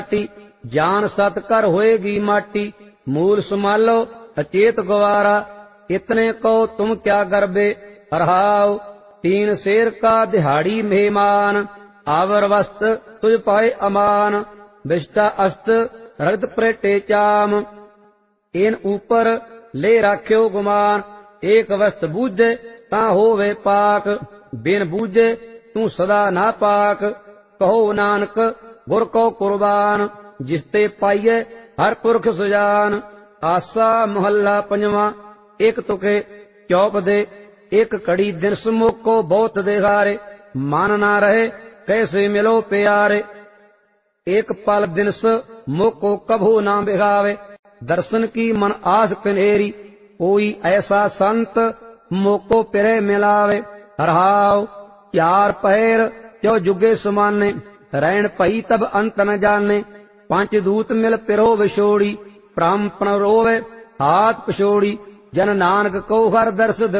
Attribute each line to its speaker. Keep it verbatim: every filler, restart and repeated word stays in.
Speaker 1: जान सत कर होएगी माटी। मूल संभालो अचेत गवारा, इतने को तुम क्या गरबे। हरहाव तीन शेर का दिहाड़ी मेहमान, आवर वस्त तुझ पाए अमान। विष्टा अस्त रगत प्रेटे चाम, इन ऊपर ले राख्यो गुमान। एक वस्त बूझे ता होवे पाक, बिन बूझे तू सदा ना पाक। कहो नानक गुर को कुर्बान, जिसते पाइये हर पुरख सुजान। आसा मोहल्ला पंजवा। एक तुके चौप दे, एक कड़ी दिन समूह को बहुत देहारे। मान ना रहे कैसे मिलो प्यारे, एक पल दिनस मुख को कभू ना बिगावे। दर्शन की मन आस कनेरी, कोई ऐसा संत मोको पिरे मिलावे। हरहाव चार पैर त्यो जुगे समाने, रैन पई तब अंत न जाने। पंच दूत मिल पिरो विछोड़ी, प्राण रोवे हाथ पछोड़ी। जन नानक को हर दर्श